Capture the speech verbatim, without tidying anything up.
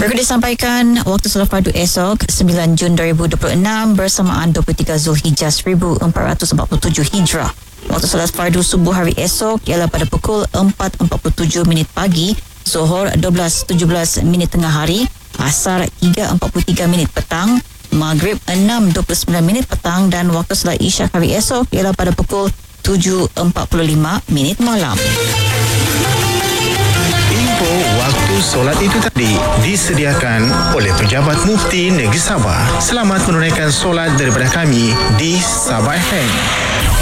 Berikut disampaikan waktu solat fardu esok sembilan Jun dua ribu dua puluh enam bersamaan dua puluh tiga Zulhijjah seribu empat ratus empat puluh tujuh Hijrah. Waktu solat fardu subuh hari esok ialah pada pukul empat empat puluh tujuh minit pagi, Zuhur dua belas tujuh belas minit tengah hari, Asar tiga empat puluh tiga minit petang, Maghrib enam dua puluh sembilan minit petang dan waktu solat Isyak hari esok ialah pada pukul tujuh empat puluh lima minit malam. Info waktu solat itu tadi disediakan oleh Pejabat Mufti Negeri Sabah. Selamat menunaikan solat daripada kami di Sabah F M.